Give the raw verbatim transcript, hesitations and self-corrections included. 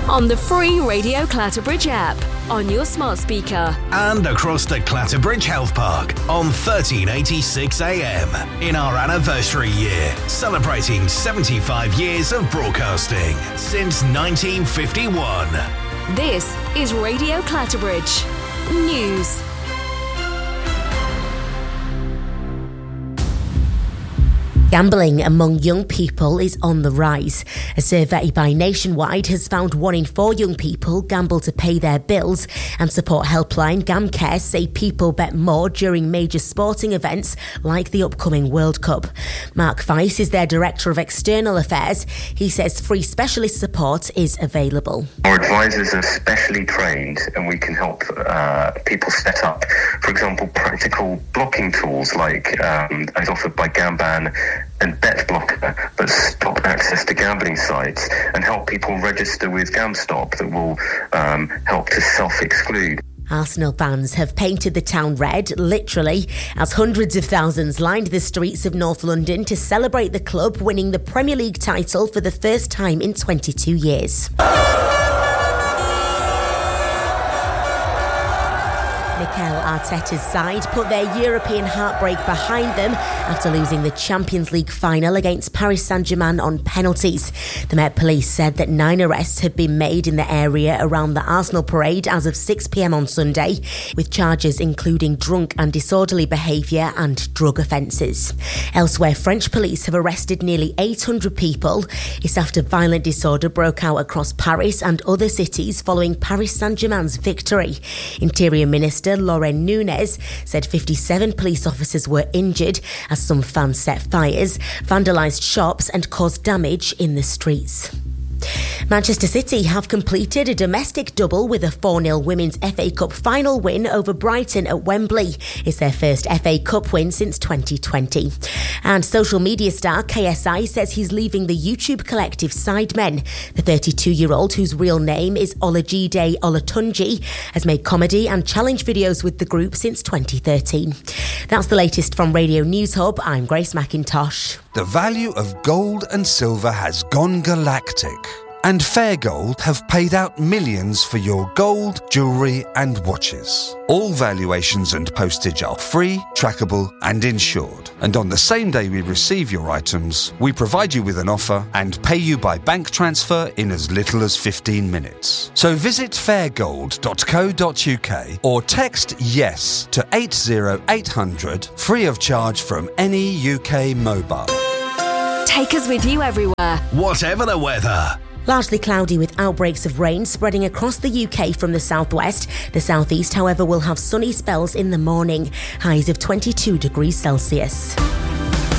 on the free Radio Clatterbridge app, on your smart speaker, and across the Clatterbridge Health Park on thirteen eighty-six A M in our anniversary year, celebrating seventy-five years of broadcasting since nineteen fifty-one. This is Radio Clatterbridge News. Gambling among young people is on the rise. A survey by Nationwide has found one in four young people gamble to pay their bills, and support helpline GamCare say people bet more during major sporting events like the upcoming World Cup. Mark Weiss is their Director of External Affairs. He says free specialist support is available. Our advisors are specially trained and we can help uh, people set up, for example, practical blocking tools like um, as offered by Gamban and Bet Blocker that stop access to gambling sites and help people register with GamStop that will um, help to self-exclude. Arsenal fans have painted the town red, literally, as hundreds of thousands lined the streets of North London to celebrate the club winning the Premier League title for the first time in twenty-two years. Mikel Arteta's side put their European heartbreak behind them after losing the Champions League final against Paris Saint-Germain on penalties. The Met Police said that nine arrests had been made in the area around the Arsenal parade as of six p.m. on Sunday, with charges including drunk and disorderly behaviour and drug offences. Elsewhere, French police have arrested nearly eight hundred people. It's after violent disorder broke out across Paris and other cities following Paris Saint-Germain's victory. Interior Minister Lauren Nunes said fifty-seven police officers were injured as some fans set fires, vandalised shops and caused damage in the streets. Manchester City have completed a domestic double with a four nil Women's F A Cup final win over Brighton at Wembley. It's their first F A Cup win since twenty twenty. And social media star K S I says he's leaving the YouTube collective Sidemen. The thirty-two-year-old, whose real name is Olajide Olatunji, has made comedy and challenge videos with the group since twenty thirteen. That's the latest from Radio News Hub. I'm Grace McIntosh. The value of gold and silver has gone galactic, and Fair Gold have paid out millions for your gold, jewellery and watches. All valuations and postage are free, trackable and insured. And on the same day we receive your items, we provide you with an offer and pay you by bank transfer in as little as fifteen minutes. So visit fair gold dot co dot uk or text YES to eight zero eight hundred, free of charge from any U K mobile. Take us with you everywhere, whatever the weather. Largely cloudy with outbreaks of rain spreading across the U K from the southwest. The southeast, however, will have sunny spells in the morning. Highs of twenty-two degrees Celsius.